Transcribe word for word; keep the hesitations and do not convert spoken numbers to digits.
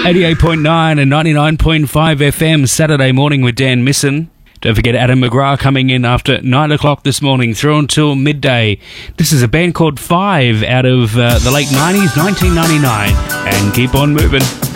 eighty-eight point nine and ninety-nine point five F M, Saturday morning with Dan Misson. Don't forget Adam McGrath coming in after nine o'clock this morning, through until midday. This is a band called Five out of uh, the late nineties, nineteen ninety-nine. And keep on moving.